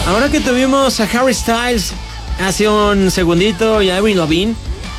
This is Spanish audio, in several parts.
Ahora que tuvimos a Harry Styles hace un segundito y a Avril Lavigne,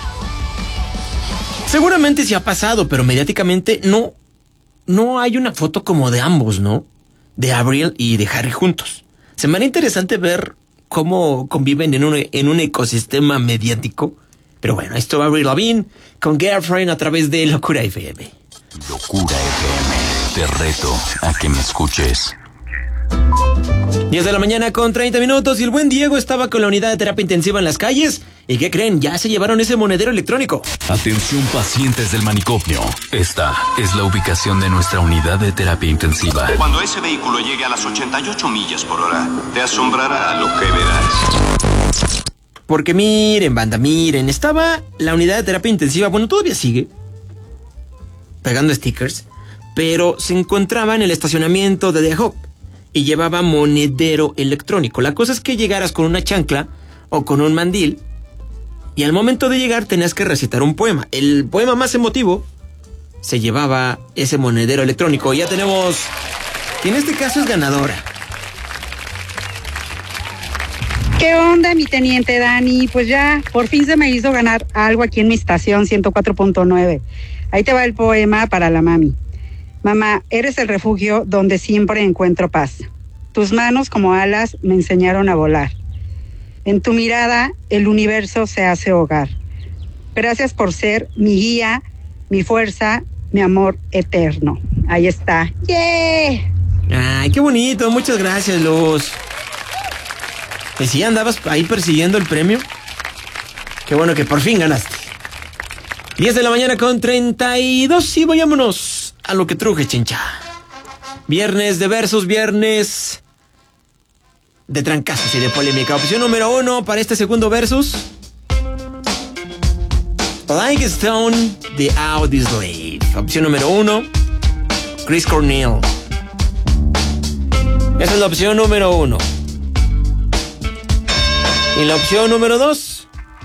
seguramente sí ha pasado, pero mediáticamente no hay una foto como de ambos, ¿no? De Avril y de Harry juntos. Se me hará interesante ver cómo conviven en un ecosistema mediático. Pero bueno, esto va Avril Lavigne con Girlfriend a través de Locura FM. Locura FM, te reto a que me escuches. 10 de la mañana con 30 minutos y el buen Diego estaba con la unidad de terapia intensiva en las calles. ¿Y qué creen? Ya se llevaron ese monedero electrónico. Atención pacientes del manicomio. Esta es la ubicación de nuestra unidad de terapia intensiva. Cuando ese vehículo llegue a las 88 millas por hora, te asombrará lo que verás. Porque miren, banda, miren, estaba la unidad de terapia intensiva, bueno, todavía sigue, pegando stickers, pero se encontraba en el estacionamiento de The Hub y llevaba monedero electrónico. La cosa es que llegaras con una chancla o con un mandil y al momento de llegar tenías que recitar un poema. El poema más emotivo se llevaba ese monedero electrónico. Ya tenemos, que en este caso es ganadora. ¿Qué onda, mi teniente Dani? Pues ya, por fin se me hizo ganar algo aquí en mi estación 104.9. Ahí te va el poema para la mami. Mamá, eres el refugio donde siempre encuentro paz. Tus manos como alas me enseñaron a volar. En tu mirada el universo se hace hogar. Gracias por ser mi guía, mi fuerza, mi amor eterno. Ahí está. ¡Yeah! Ay, qué bonito. Muchas gracias, Luz. ¿Y si andabas ahí persiguiendo el premio? Qué bueno que por fin ganaste. 10 de la mañana con 32 y vayámonos a lo que truje, chincha. Viernes de versus, viernes de trancazos y de polémica. Opción número 1 para este segundo versus. Like a Stone de Audioslave. Opción número 1, Chris Cornell. Esa es la opción número 1. Y la opción número 2,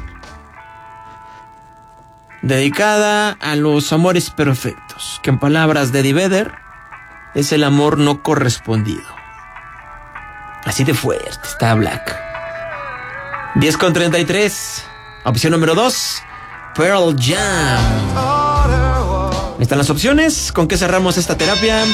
dedicada a los amores perfectos, que en palabras de Eddie Vedder es el amor no correspondido. Así de fuerte está Black. 10 con 33, opción número 2, Pearl Jam. Están las opciones. ¿Con qué cerramos esta terapia?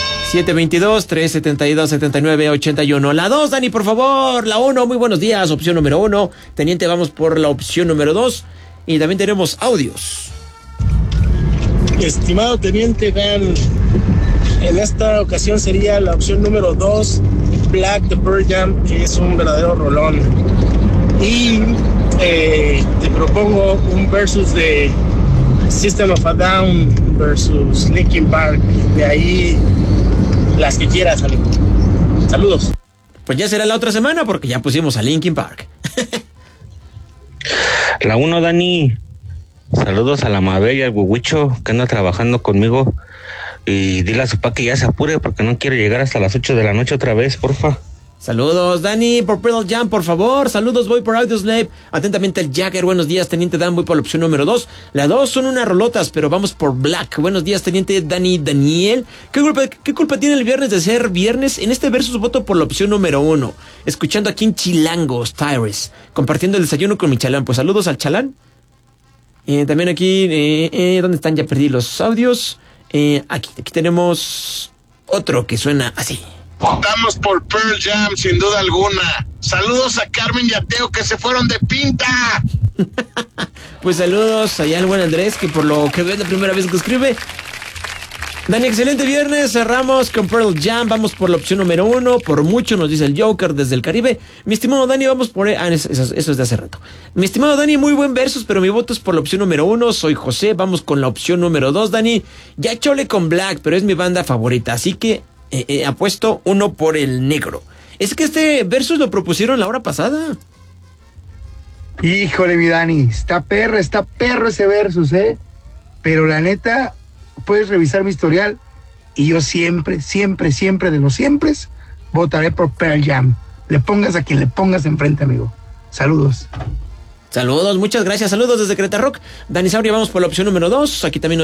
722-372-7981. La 2, Dani, por favor. La 1, muy buenos días. Opción número 1. Teniente, vamos por la opción número 2. Y también tenemos audios. Estimado Teniente Dan, en esta ocasión sería la opción número 2, Black de Pearl Jam, que es un verdadero rolón. Y te propongo un versus de System of a Down versus Linkin Park. De ahí las que quieras, amigo. Saludos. Pues ya será la otra semana porque ya pusimos a Linkin Park. La 1, Dani. Saludos a la Mabel y al Huicho que anda trabajando conmigo. Y dile a su pa que ya se apure porque no quiero llegar hasta las 8 de la noche otra vez, porfa. Saludos, Dani, por Pearl Jam, por favor. Saludos, voy por Audioslave. Atentamente el Jagger. Buenos días, Teniente Dan. Voy por la opción número 2. Las 2 son unas rolotas, pero vamos por Black. Buenos días, Teniente Dani Daniel. ¿Qué culpa tiene el viernes de ser viernes? En este versus voto por la opción número 1. Escuchando aquí en Chilangos, Tyrus. Compartiendo el desayuno con mi chalán. Pues saludos al chalán. También aquí, ¿dónde están? Ya perdí los audios. Aquí tenemos otro que suena así. Votamos por Pearl Jam, sin duda alguna. Saludos a Carmen y a Teo que se fueron de pinta. Pues saludos allá al buen Andrés, que por lo que veo es la primera vez que escribe. Dani, excelente viernes. Cerramos con Pearl Jam. Vamos por la opción número 1. Por mucho, nos dice el Joker desde el Caribe. Mi estimado Dani, vamos por... eso es de hace rato. Mi estimado Dani, muy buen versus, pero mi voto es por la opción número 1. Soy José. Vamos con la opción número 2, Dani. Ya chole con Black, pero es mi banda favorita. Así que apuesto 1 por el negro. Es que este versus lo propusieron la hora pasada. Híjole, mi Dani, está perro ese versus, pero la neta, puedes revisar mi historial y yo siempre de los siempre votaré por Pearl Jam. Le pongas a quien le pongas enfrente, amigo. Saludos. Saludos, muchas gracias. Saludos desde Querétaro Rock. Dani Sauria, vamos por la opción número 2. Aquí también